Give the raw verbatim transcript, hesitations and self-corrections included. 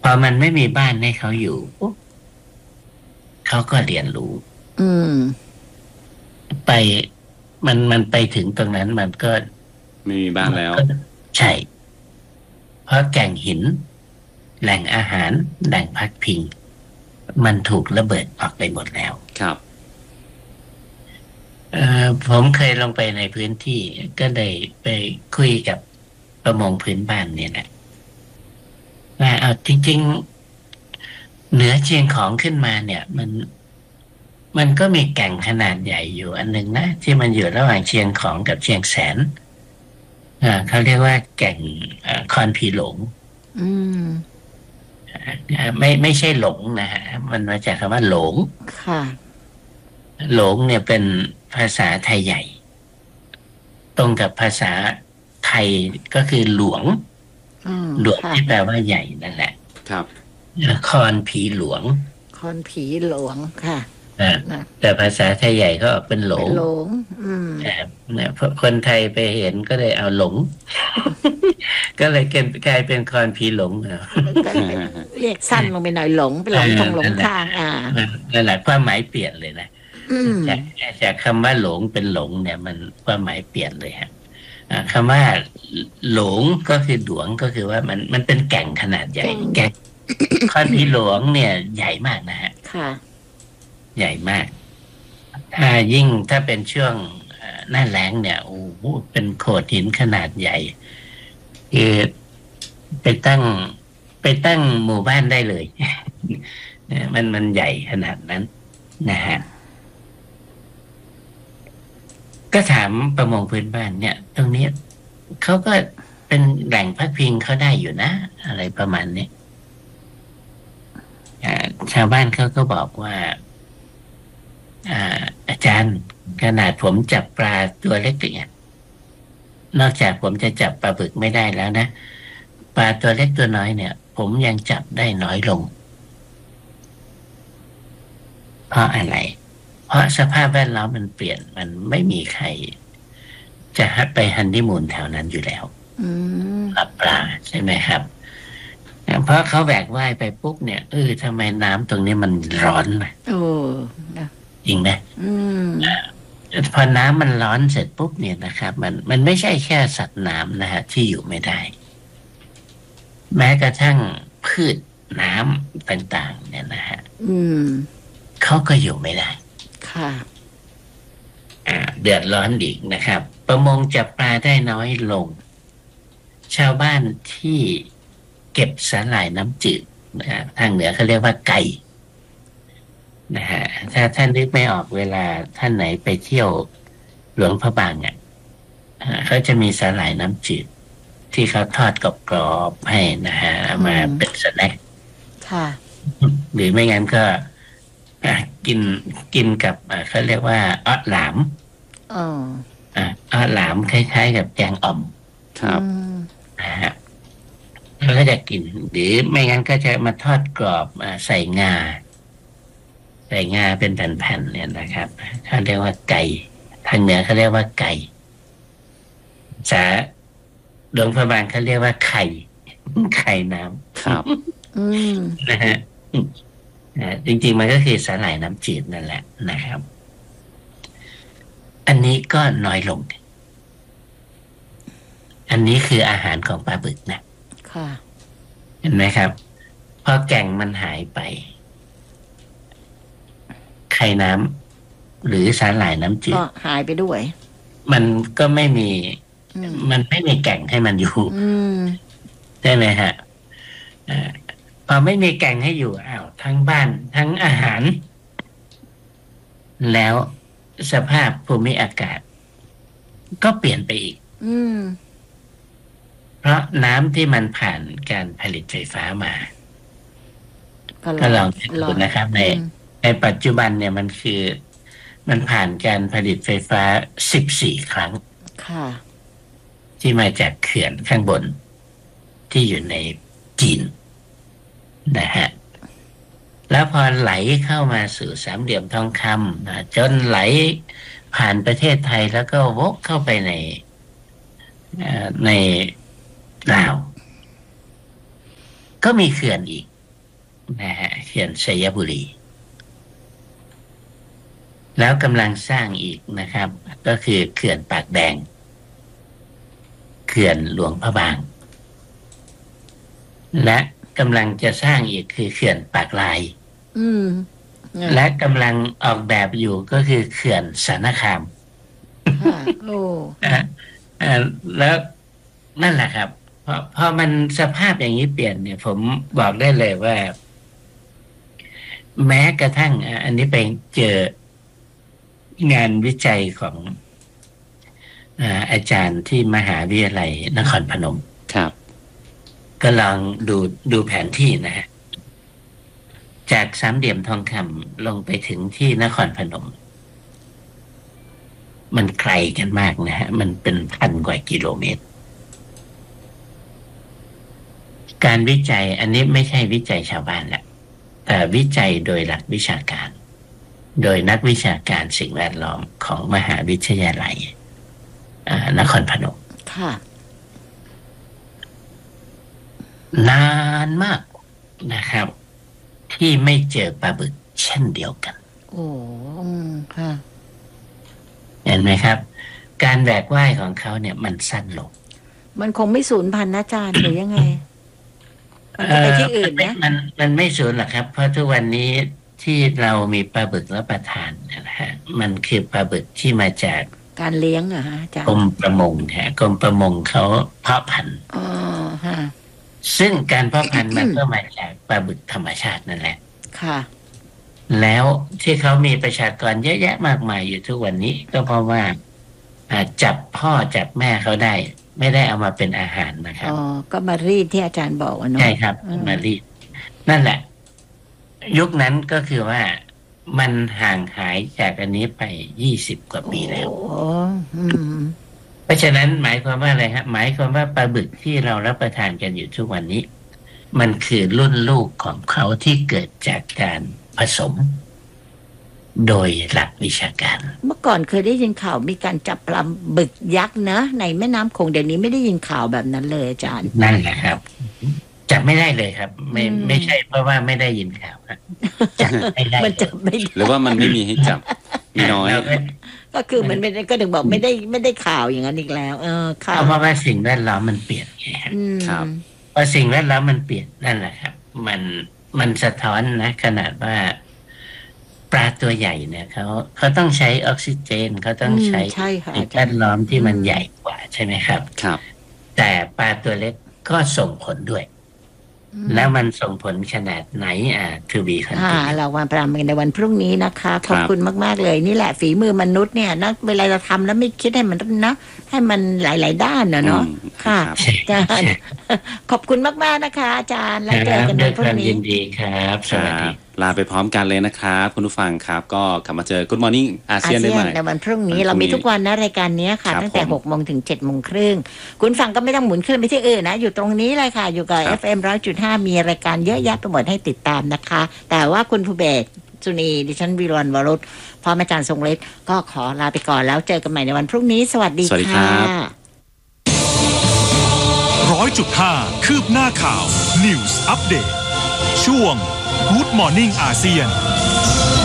อมันไม่มีบ้านให้เขาอยู่ปุ๊บเขาก็เรียนรู้อืมไปมันมันไปถึงตรงนั้นมันก็ไม่มีบ้านแล้วใช่ เพราะแก่งหิน แหล่งอาหารแหล่งพักพิง มันถูกระเบิดออกไปหมดแล้วครับเอ่อผมเคยลงไปในพื้นที่ก็ได้ไปคุยกับประมงพื้นบ้านเนี่ยนะว่าเอาจริงๆเหนือเชียงของขึ้นมาเนี่ย มันมันก็มีแก่งขนาดใหญ่อยู่อันหนึ่งนะที่มันอยู่ระหว่างเชียงของกับเชียงแสนอ่าเขาเรียกว่าแก่งคอนพีหลงอืมไม่ไม่ใช่หลงนะฮะมันมาจากคำว่าหลงค่ะหลงเนี่ยเป็นภาษาไทยใหญ่ตรงกับภาษาไทยก็คือหลวงหลวงที่แปลว่าใหญ่นั่นแหละครับคอนผีหลวงคอนผีหลวงค่ะแต่ภาษาไทยใหญ่ก็ออกเป็นหลงหลงอืมเนี่ยคนไทยไปเห็นก็เลยเอาหลงก็เลยกลายเป็นคอนผีหลงเรียกสั้นลงไปหน่อยหลงเป็นหลงทงหลงทางอ่านั่นแหละความหมายเปลี่ยนเลยนะจากจากคำว่าหลงเป็นหลงเนี่ยมันความหมายเปลี่ยนเลยฮะคำว่าหลงก็คือหลวงก็คือว่ามันมันเป็นแก่งขนาดใหญ่แก่งคอนผีหลวงเนี่ยใหญ่มากนะฮะค่ะใหญ่มากถ้ายิ่งถ้าเป็นช่วงหน้าแล้งเนี่ยโอ้โหเป็นโขดหินขนาดใหญ่คือไปตั้งไปตั้งหมู่บ้านได้เลยมันมันใหญ่ขนาดนั้นนะฮะก็ถามประมงพื้นบ้านเนี่ยตรงนี้เขาก็เป็นแหล่งพักพิงเขาได้อยู่นะอะไรประมาณนี้ชาวบ้านเขาก็บอกว่าอาจารย์ขนาดผมจับปลาตัวเล็กเนี่ยนอกจากผมจะจับปลาบึกไม่ได้แล้วนะปลาตัวเล็กตัวน้อยเนี่ยผมยังจับได้น้อยลงเพราะอะไรเพราะสภาพแวดล้อมมันเปลี่ยนมันไม่มีใครจะไปฮันนีมูนแถวนั้นอยู่แล้วปลาปลาใช่ไหมครับเพราะเขาแบกว่ายไปปุ๊บเนี่ยเออทำไมน้ำตรงนี้มันร้อนนะโอ้จริงไหมพอน้ำมันร้อนเสร็จปุ๊บเนี่ยนะครับมันมันไม่ใช่แค่สัตว์น้ำนะฮะที่อยู่ไม่ได้แม้กระทั่งพืชน้ำต่างๆเนี่ยนะฮะเขาก็อยู่ไม่ได้ค่ะเดือดร้อนอีกนะครับประมงจับปลาได้น้อยลงชาวบ้านที่เก็บสาหร่ายน้ำจืดนะฮะทางเหนือเขาเรียกว่าไก่นะฮะถ้าท่านนึกไม่ออกเวลาท่านไหนไปเที่ยวหลวงพระบางอ่ะเขาจะมีสาหร่ายน้ำจืดที่เขาทอดกรอบๆให้นะฮะมาเป็นสแน็คค่ะหรือไม่งั้นก็กินกินกับเขาเรียกว่าออดหลามอ๋อออดหลามคล้ายๆกับแกงอ่อมครับนะฮะแล้วก็จะกินหรือไม่งั้นก็จะมาทอดกรอบใส่งาใส่งาเป็นแผ่นๆเนี่ยนะครับเขาเรียกว่าไก่ทางเหนือเขาเรียกว่าไก่สาหลวงพระบางเขาเรียกว่าไข่ไข่น้ำครับนะฮะจริงๆมันก็คือสาหร่ายน้ำจืดนั่นแหละนะครับอันนี้ก็น้อยลงอันนี้คืออาหารของปลาบึกนะค่ะเห็นไหมครับพอแก่งมันหายไปไข่น้ำหรือสาหร่ายน้ำจืดก็หายไปด้วยมันก็ไม่มีมันไม่มีแก่งให้มันอยู่ใช่ไหมฮะพอไม่มีแก่งให้อยู่อ้าวทั้งบ้านทั้งอาหารแล้วสภาพภูมิอากาศก็เปลี่ยนไปอีกเพราะน้ำที่มันผ่านการผลิตไฟฟ้ามาก็ลองดูนะครับในในปัจจุบันเนี่ยมันคือมันผ่านการผลิตไฟฟ้าสิบสี่ครั้งที่มาจากเขื่อนข้างบนที่อยู่ในจีนนะฮะแล้วพอไหลเข้ามาสู่สามเหลี่ยมทองคำนะจนไหลผ่านประเทศไทยแล้วก็วกเข้าไปในในลาวก็มีเขื่อนอีกนะฮะเขื่อนชัยบุรีแล้วกำลังสร้างอีกนะครับ ก็คือเขื่อนปากแดงเขื่อนหลวงพระบางและกำลังจะสร้างอีกคือเขื่อนปากลายอืมและกำลังออกแบบอยู่ก็คือเขื่อนสารคามโอ้แล้วนั่นแหละครับพอพอมันสภาพอย่างนี้เปลี่ยนเนี่ยผมบอกได้เลยว่าแม้กระทั่งอันนี้ไปเจองานวิจัยของอาจารย์ที่มหาวิทยาลัยนครพนมครับก็ลองดูดูแผนที่นะฮะจากสามเหลี่ยมทองคำลงไปถึงที่นครพนมมันไกลกันมากนะฮะมันเป็นพันกว่ากิโลเมตรการวิจัยอันนี้ไม่ใช่วิจัยชาวบ้านแหละแต่วิจัยโดยหลักวิชาการโดยนักวิชาการสิ่งแวดล้อมของมหาวิทยาลัยนครพนมค่ะนานมากนะครับที่ไม่เจอปลาบึกเช่นเดียวกันโอ้ค่ะเห็นไหมครับ การแหวกว่ายของเขาเนี่ยมันสั้นลงมันคงไม่สูญพันธุ์นะอาจารย์หรือยังไงมันจะไปที่อื่นนะมันมันไม่สูญหรอกครับเพราะทุกวันนี้ที่เรามีปลาบึกรับประทานนะฮะมันคือปลาบึกที่มาจากการเลี้ยงอะฮะอาจารย์กรมประมงฮะกรมประมงเขาเพาะพันธุ์อ๋อฮะซึ่งการเพาะพันธุ์มันก็มาจากปลาบึกธรรมชาตินั่นแหละค่ะแล้วที่เขามีประชากรเยอะแยะมากมายอยู่ทุกวันนี้ก็เพราะว่าจับพ่อจับแม่เขาได้ไม่ได้เอามาเป็นอาหารนะครับอ๋อก็มารีดที่อาจารย์บอกว่าเนาะใช่ครับมารีดนั่นแหละยุคนั้นก็คือว่ามันห่างหายจากอันนี้ไปยี่สิบกว่าปีแล้วเพราะฉะนั้นหมายความว่าอะไรครับหมายความว่าปลาบึกที่เรารับประทานกันอยู่ทุกวันนี้มันคือรุ่นลูกของเขาที่เกิดจากการผสมโดยหลักวิชาการเมื่อก่อนเคยได้ยินข่าวมีการจับปลาบึกยักษ์นะในแม่น้ำคงเดี๋ยวนี้ไม่ได้ยินข่าวแบบนั้นเลยอาจารย์นั่นแหละครับจับไม่ได้เลยครับไม่ไม่ใช่เพราะว่าไม่ได้ยินข่าวครับจับไม่ได้มันจับไม่ได้หรือว่ามันไม่มีให้จับมีน้อยก็คือมันไม่ได้ก็ถึงบอกไม่ได้ไม่ได้ข่าวอย่างนั้นอีกแล้วเออข่าวเพราะว่าสิ่งแวดล้อมมันเปลี่ยนไงครับพอสิ่งแวดล้อมมันเปลี่ยนนั่นแหละครับมันมันสะท้อนนะขนาดว่าปลาตัวใหญ่เนี่ยเขาเขาต้องใช้ออกซิเจนเขาต้องใช้สิ่งแวดล้อมที่มันใหญ่กว่าใช่ไหมครับครับแต่ปลาตัวเล็กก็ส่งผลด้วยแล้วมันส่งผลขนาดไหนอ่าทูบีคอนติเราวันประมาณในวันพรุ่งนี้นะคะขอบคุณมากๆเลยนี่แหละฝีมือมนุษย์เนี่ยนะเวลาเราทำแล้วไม่คิดให้มันนะให้มันหลายๆด้านเนาะค่ะอาจารย์ขอบคุณมากๆนะคะอาจารย์แล้วเจอกันในพรุ่งนี้ยินดีครับสวัสดีลาไปพร้อมกันเลยนะครับคุณผู้ฟังครับก็กลับมาเจอ Good Morning อาเซียนได้ใหม่ในวันพรุ่งนี้เรามีทุกวันนะรายการนี้ค่ะตั้งแต่หกโมงถึงเจ็ดโมงครึ่งคุณฟังก็ไม่ต้องหมุนขึ้นไปที่อื่นนะอยู่ตรงนี้เลยค่ะอยู่กับ เอฟ เอ็ม หนึ่งร้อยจุดห้า มีรายการเยอะแยะไปหมดให้ติดตามนะคะแต่ว่าคุณภูเบศสุนีดิฉันวิรวรรณวรุษพร้อมอาจารย์ทรงฤทธิ์ก็ขอลาไปก่อนแล้วเจอกันใหม่ในวันพรุ่งนี้สวัสดีค่ะร้อยจุดห้าคืบหน้าข่าว News Update ช่วง Good Morning อาเซียน